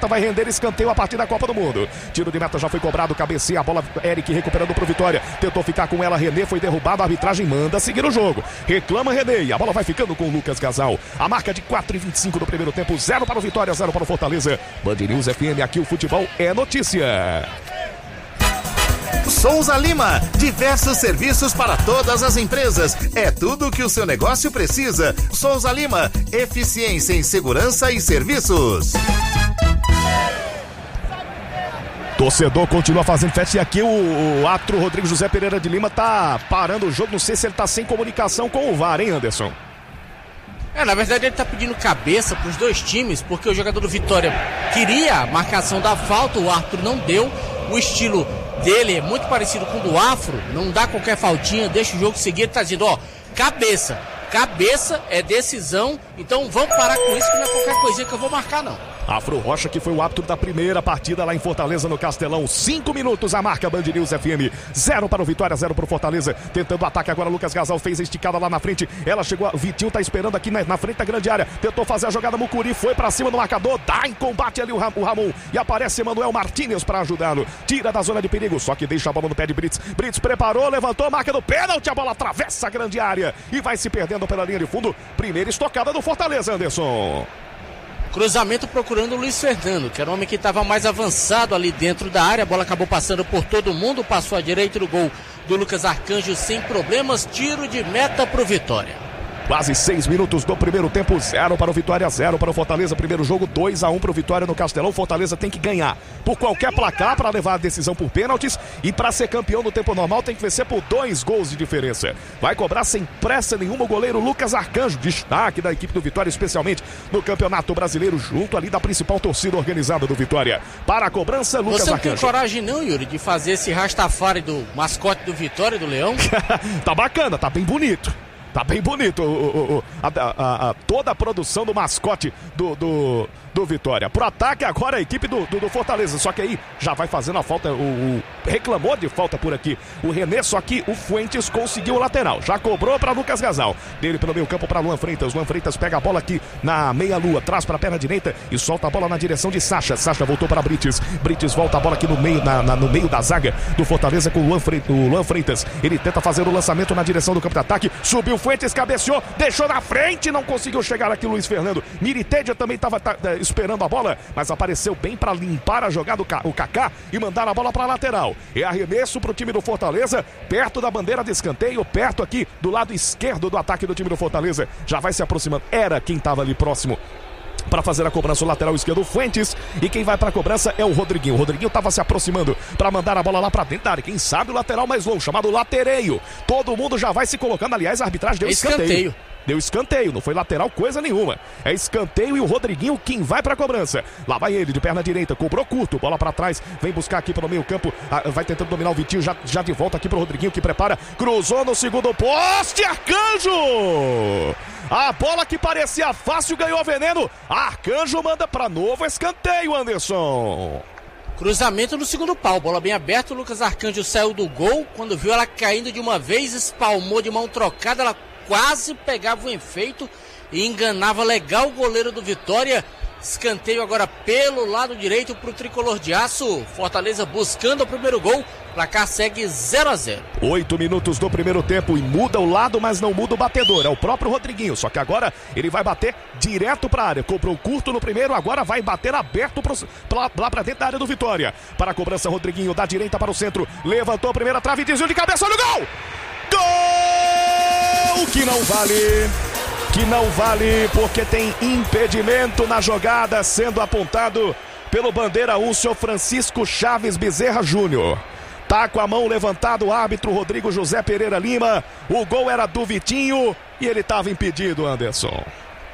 meta, vai render escanteio a partir da Copa do Mundo. Tiro de meta já foi cobrado, cabeceia a bola, Eric recuperando pro Vitória, tentou ficar com ela, René foi derrubado, a arbitragem manda seguir o jogo. Reclama René e a bola vai ficando com o Lucas Gasal. A marca de 4:25 do primeiro tempo, 0 para o Vitória, 0 para o Fortaleza. Band News FM, aqui o futebol é notícia. Souza Lima, diversos serviços para todas as empresas. É tudo o que o seu negócio precisa. Souza Lima, eficiência em segurança e serviços. Torcedor continua fazendo festa e aqui o árbitro Rodrigo José Pereira de Lima tá parando o jogo. Não sei se ele tá sem comunicação com o VAR, hein, Anderson? Na verdade ele tá pedindo cabeça pros dois times, porque o jogador do Vitória queria a marcação da falta, o árbitro não deu. O estilo dele é muito parecido com o do Afro, não dá qualquer faltinha, deixa o jogo seguir. Ele tá dizendo, cabeça é decisão, então vamos parar com isso, que não é qualquer coisinha que eu vou marcar, não. Afro Rocha, que foi o árbitro da primeira partida lá em Fortaleza, no Castelão. 5 minutos a marca, Band News FM. 0 para o Vitória, 0 para o Fortaleza. Tentando o ataque agora, Lucas Gasal fez a esticada lá na frente. Ela chegou, Vitinho tá esperando aqui na frente da grande área. Tentou fazer a jogada, Mucuri foi para cima do marcador. Dá em combate ali o Ramon. E aparece Emanuel Martínez para ajudá-lo. Tira da zona de perigo, só que deixa a bola no pé de Brits. Brits preparou, levantou, marca do pênalti. A bola atravessa a grande área e vai se perdendo pela linha de fundo. Primeira estocada do Fortaleza, Anderson. Cruzamento procurando o Luiz Fernando, que era o homem que estava mais avançado ali dentro da área. A bola acabou passando por todo mundo, passou à direita do gol do Lucas Arcanjo sem problemas. Tiro de meta pro Vitória. Quase 6 minutos do primeiro tempo, 0 para o Vitória, 0 para o Fortaleza. Primeiro jogo, 2-1 para o Vitória no Castelão. Fortaleza tem que ganhar por qualquer placar para levar a decisão por pênaltis. E para ser campeão no tempo normal tem que vencer por 2 gols de diferença. Vai cobrar sem pressa nenhuma o goleiro Lucas Arcanjo, destaque da equipe do Vitória, especialmente no Campeonato Brasileiro, junto ali da principal torcida organizada do Vitória. Para a cobrança, Lucas Arcanjo. Você não tem coragem não, Yuri, de fazer esse Rastafari do mascote do Vitória, do Leão? Tá bacana, tá bem bonito. Tá bem bonito toda a produção do mascote do Vitória. Pro ataque agora a equipe do Fortaleza. Só que aí já vai fazendo a falta. Reclamou de falta por aqui o René, só que o Fuentes conseguiu o lateral. Já cobrou para Lucas Gasal. Dele pelo meio campo para Luan Freitas. Luan Freitas pega a bola aqui na meia-lua. Traz para a perna direita e solta a bola na direção de Sacha. Sacha voltou para Brites. Brites volta a bola aqui no meio, no meio da zaga do Fortaleza com o Luan Freitas. Ele tenta fazer o lançamento na direção do campo de ataque. Subiu Fuentes, cabeceou, deixou na frente, não conseguiu chegar aqui o Luiz Fernando. Miritedia também estava esperando a bola, mas apareceu bem para limpar a jogada o Kaká e mandar a bola para a lateral. É arremesso para o time do Fortaleza, perto da bandeira de escanteio, perto aqui do lado esquerdo do ataque do time do Fortaleza. Já vai se aproximando, era quem estava ali próximo para fazer a cobrança, o lateral esquerdo Fuentes, e quem vai para a cobrança é o Rodriguinho. O Rodriguinho estava se aproximando para mandar a bola lá para dentro da área. Quem sabe o lateral mais longo, chamado latereio. Todo mundo já vai se colocando, aliás, a arbitragem deu escanteio. Deu escanteio, não foi lateral coisa nenhuma. É escanteio e o Rodriguinho quem vai pra cobrança. Lá vai ele de perna direita, cobrou curto, bola pra trás, vem buscar aqui pelo meio campo, vai tentando dominar o Vitinho, já de volta aqui pro Rodriguinho que prepara, cruzou no segundo poste, Arcanjo! A bola que parecia fácil ganhou veneno, Arcanjo manda pra novo escanteio, Anderson. Cruzamento no segundo pau, bola bem aberta, o Lucas Arcanjo saiu do gol, quando viu ela caindo de uma vez, espalmou de mão trocada, ela quase pegava o efeito e enganava legal o goleiro do Vitória. Escanteio agora pelo lado direito para o tricolor de aço. Fortaleza buscando o primeiro gol. Placar segue 0-0. 8 minutos do primeiro tempo e muda o lado, mas não muda o batedor. É o próprio Rodriguinho, só que agora ele vai bater direto para a área. Cobrou curto no primeiro, agora vai bater aberto lá para dentro da área do Vitória. Para a cobrança, Rodriguinho da direita para o centro. Levantou a primeira trave, desviou de cabeça, olha o gol! Gol! Que não vale, porque tem impedimento na jogada, sendo apontado pelo bandeira 1, o senhor Francisco Chaves Bezerra Júnior. Tá com a mão levantada o árbitro Rodrigo José Pereira Lima. O gol era do Vitinho e ele estava impedido, Anderson.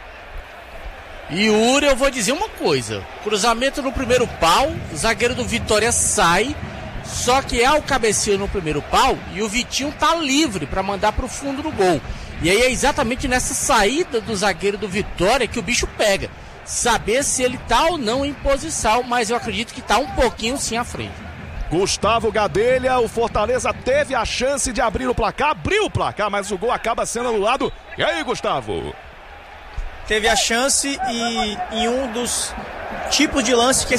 Yuri, eu vou dizer uma coisa. Cruzamento no primeiro pau, o zagueiro do Vitória sai, só que é o cabeceio no primeiro pau e o Vitinho tá livre para mandar pro fundo do gol. E aí é exatamente nessa saída do zagueiro do Vitória que o bicho pega. Saber se ele tá ou não em posição, mas eu acredito que tá um pouquinho sim à frente. Gustavo Gadelha, o Fortaleza teve a chance de abrir o placar, abriu o placar, mas o gol acaba sendo anulado. E aí, Gustavo? Teve a chance e em um dos tipos de lance que